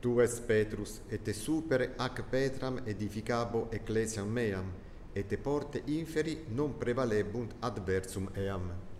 Tu es Petrus, et te super ac Petram edificabo ecclesiam meam, et te porte inferi non prevalebunt adversum eam.